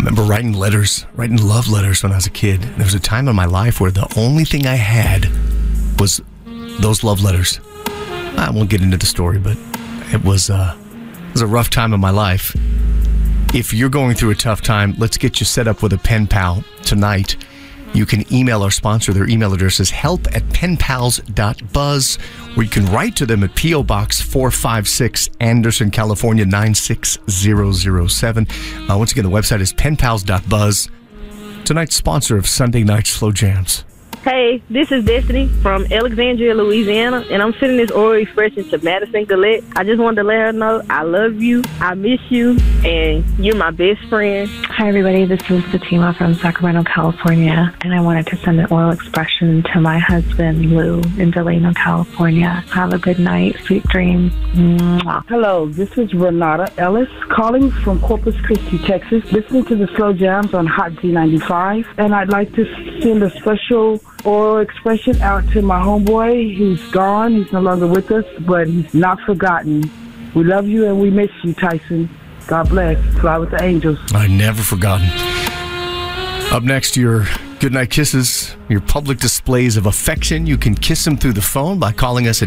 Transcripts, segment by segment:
remember writing love letters when I was a kid. There was a time in my life where the only thing I had was those love letters. I won't get into the story, but it was a rough time in my life. If you're going through a tough time, let's get you set up with a pen pal tonight. You can email our sponsor. Their email address is help@penpals.buzz, or you can write to them at P.O. Box 456, Anderson, California, 96007. Once again, the website is penpals.buzz. Tonight's sponsor of Sunday Night Slow Jams. Hey, this is Destiny from Alexandria, Louisiana, and I'm sending this oral expression to Madison Gillette. I just wanted to let her know I love you, I miss you, and you're my best friend. Hi, everybody. This is Fatima from Sacramento, California, and I wanted to send an oral expression to my husband, Lou, in Delano, California. Have a good night. Sweet dreams. Mwah. Hello, this is Renata Ellis calling from Corpus Christi, Texas, listening to the Slow Jams on Hot Z95, and I'd like to send a special oral expression out to my homeboy. He's gone. He's no longer with us, but he's not forgotten. We love you and we miss you, Tyson. God bless. Fly with the angels. I never forgotten. Up next, your goodnight kisses, your public displays of affection. You can kiss them through the phone by calling us at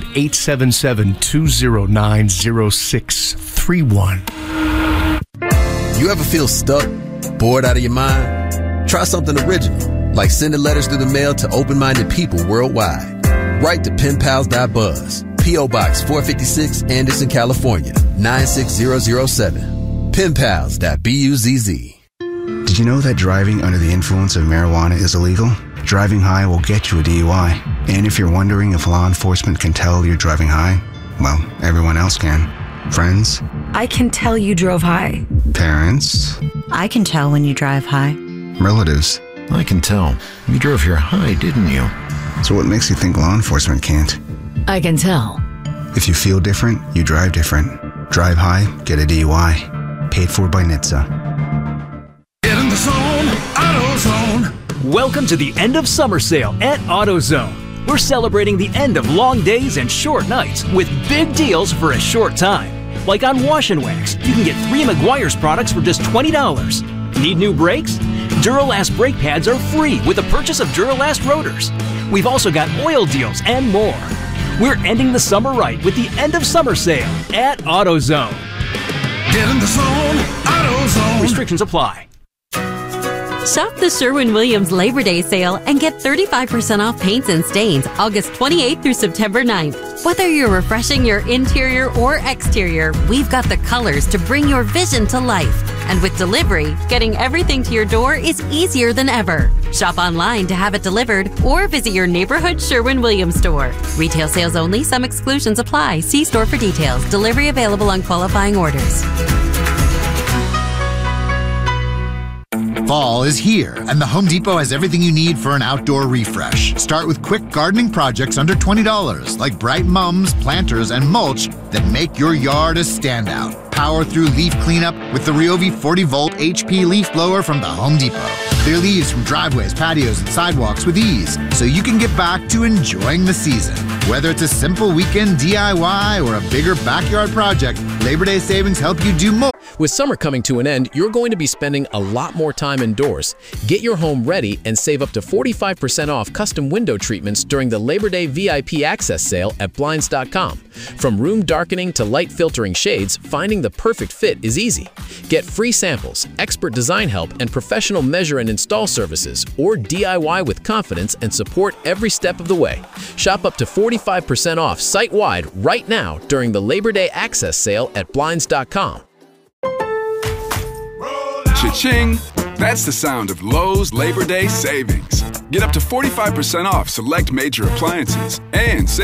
877-209-0631. You ever feel stuck, bored out of your mind? Try something original, like sending letters through the mail to open-minded people worldwide. Write to penpals.buzz, P.O. Box 456, Anderson, California, 96007. penpals.buzz. Did you know that driving under the influence of marijuana is illegal? Driving high will get you a DUI. And if you're wondering if law enforcement can tell you're driving high, well, everyone else can. Friends? I can tell you drove high. Parents? I can tell when you drive high. Relatives? I can tell. You drove here high, didn't you? So what makes you think law enforcement can't? I can tell. If you feel different, you drive different. Drive high, get a DUI. Paid for by NHTSA. Get in the zone, AutoZone. Welcome to the end of summer sale at AutoZone. We're celebrating the end of long days and short nights with big deals for a short time. Like on Wash and Wax, you can get 3 Meguiar's products for just $20. Need new brakes? Duralast brake pads are free with the purchase of Duralast rotors. We've also got oil deals and more. We're ending the summer right with the end of summer sale at AutoZone. Get in the zone, AutoZone. Restrictions apply. Shop the Sherwin-Williams Labor Day sale and get 35% off paints and stains August 28th through September 9th. Whether you're refreshing your interior or exterior, we've got the colors to bring your vision to life. And with delivery, getting everything to your door is easier than ever. Shop online to have it delivered or visit your neighborhood Sherwin-Williams store. Retail sales only. Some exclusions apply. See store for details. Delivery available on qualifying orders. Fall is here, and the Home Depot has everything you need for an outdoor refresh. Start with quick gardening projects under $20, like bright mums, planters, and mulch that make your yard a standout. Power through leaf cleanup with the Ryobi 40-volt HP leaf blower from the Home Depot. Clear leaves from driveways, patios, and sidewalks with ease, so you can get back to enjoying the season. Whether it's a simple weekend DIY or a bigger backyard project, Labor Day savings help you do more. With summer coming to an end, you're going to be spending a lot more time indoors. Get your home ready and save up to 45% off custom window treatments during the Labor Day VIP Access Sale at Blinds.com. From room darkening to light filtering shades, finding the perfect fit is easy. Get free samples, expert design help, and professional measure and install services, or DIY with confidence and support every step of the way. Shop up to 45% off site-wide right now during the Labor Day Access Sale at Blinds.com. Cha-ching! That's the sound of Lowe's Labor Day savings. Get up to 45% off select major appliances and save